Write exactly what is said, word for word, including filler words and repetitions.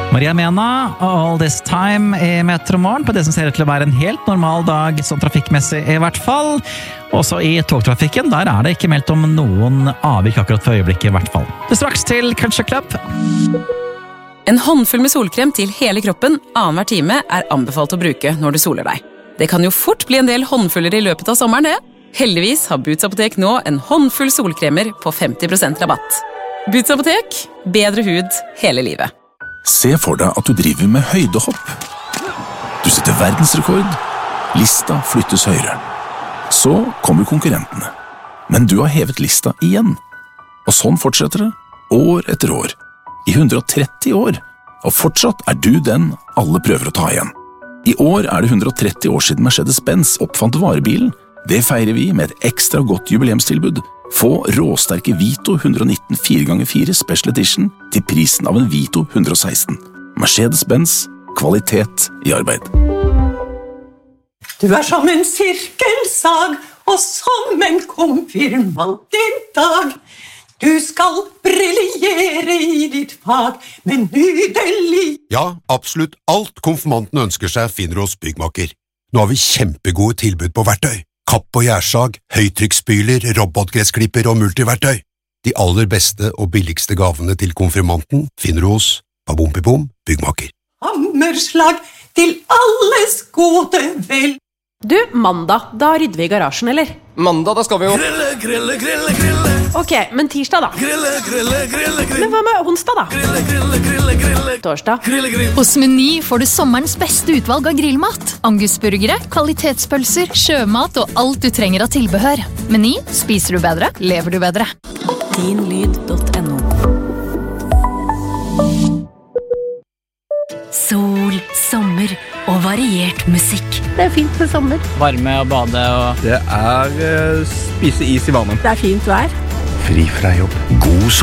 Maria Mena, All This Time i Metromorgen på det som ser ut til å være en helt normal dag, sånn trafikkmessig i hvert fall. Også i togtrafikken, der er det ikke meldt om noen avvik akkurat for øyeblikket i hvert fall. Det er straks til Culture Club. En håndfull med solkrem til hele kroppen annen hver time er anbefalt å bruke når du soler deg. Det kan jo fort bli en del håndfuller i løpet av sommeren, det. Heldigvis har Boots Apotek nå en håndfull solkremer på femti prosent rabatt. Boots Apotek, bedre hud hele livet. Se for deg at du driver med høydehopp. Du setter verdensrekord. Lista flyttes høyere. Så kommer konkurrentene. Men du har hevet lista igjen. Og sånn fortsetter det, år etter år. I hundre og tretti år. Og fortsatt er du den alle prøver å ta igjen. I år er det hundre og tretti år siden Mercedes-Benz oppfant varebilen. Det feirer vi med et ekstra godt jubileumstilbud. Få råsterke Vito hundre og nitten fire ganger fire Special Edition til prisen av en Vito hundre og seksten. Mercedes-Benz, kvalitet i arbeid. Du er som en sirkelsag, og som en konfirmant i dag. Du skal briljere i ditt fag, men nydelig. Ja, absolutt alt konfirmanten ønsker seg finner hos Byggmaker. Nå har vi kjempegode tilbud på verktøy. Kapp og gjærsag, høytrykksspyler, robotgressklipper og multiverktøy. De aller beste og billigste gavene til konfirmanten finner du hos Babompipom Byggmaker. Hammerslag til alles gode vel. Du, mandag, da rydder vi i garasjen, eller? Mandag, da skal vi jo Grille, grille, grille, grille. Ok, men tirsdag da? Grille, grille, grille, grille. Men hva med onsdag da? Grille, grille, grille, grille. Torsdag? Grille, grille. Hos Meny får du sommerens beste utvalg av grillmat. Angusburgere, kvalitetspølser, sjømat og alt du trenger av tilbehør. Meny, spiser du bedre, lever du bedre. din lyd punktum no. Sol, sommer og variert musikk. Det er fint for sommer. varme og bade og Det er uh, spise is i vannet. Det er fint vær. Fri fra jobb. God